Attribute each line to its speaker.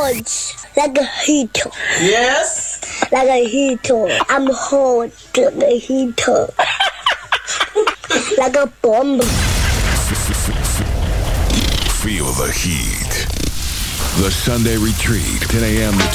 Speaker 1: hot like a heater.
Speaker 2: Yes.
Speaker 1: Like a heater. I'm hot like a heater. Like a bomb.
Speaker 3: Feel the heat. The Sunday Retreat, 10 a.m. to